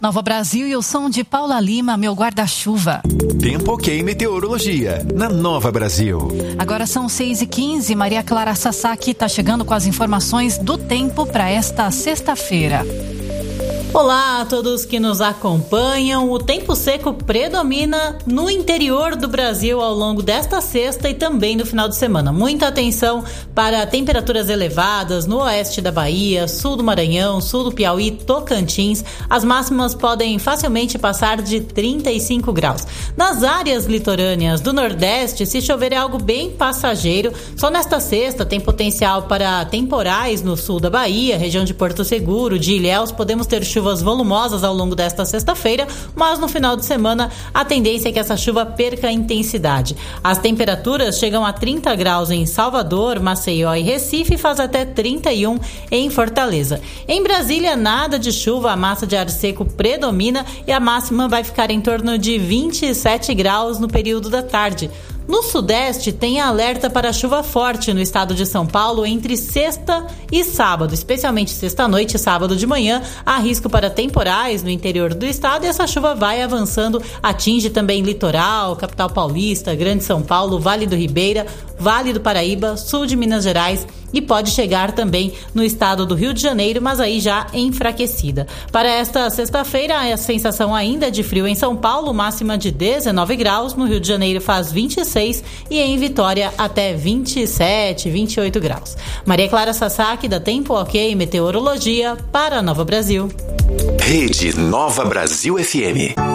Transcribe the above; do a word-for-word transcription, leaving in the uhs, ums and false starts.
Nova Brasil e o som de Paula Lima, meu guarda-chuva. Tempo ok meteorologia, na Nova Brasil. Agora são seis e quinze, Maria Clara Sasaki está chegando com as informações do tempo para esta sexta-feira. Olá a todos que nos acompanham. O tempo seco predomina no interior do Brasil ao longo desta sexta e também no final de semana. Muita atenção para temperaturas elevadas no oeste da Bahia, sul do Maranhão, sul do Piauí, Tocantins. As máximas podem facilmente passar de trinta e cinco graus. Nas áreas litorâneas do Nordeste, se chover é algo bem passageiro. Só nesta sexta tem potencial para temporais no sul da Bahia, região de Porto Seguro, de Ilhéus. Podemos ter chuva chuvas volumosas ao longo desta sexta-feira, mas no final de semana a tendência é que essa chuva perca a intensidade. As temperaturas chegam a trinta graus em Salvador, Maceió e Recife, e faz até trinta e um em Fortaleza. Em Brasília, nada de chuva, a massa de ar seco predomina e a máxima vai ficar em torno de vinte e sete graus no período da tarde. No Sudeste, tem alerta para chuva forte no estado de São Paulo entre sexta e sábado, especialmente sexta-noite e sábado de manhã. Há risco para temporais no interior do estado e essa chuva vai avançando, atinge também litoral, capital paulista, Grande São Paulo, Vale do Ribeira, Vale do Paraíba, sul de Minas Gerais e pode chegar também no estado do Rio de Janeiro, mas aí já enfraquecida. Para esta sexta-feira, a sensação ainda é de frio em São Paulo, máxima de dezenove graus, no Rio de Janeiro faz vinte e seis e em Vitória até vinte e sete, vinte e oito graus. Maria Clara Sasaki, da Tempo Ok Meteorologia, para a Nova Brasil. Rede Nova Brasil F M.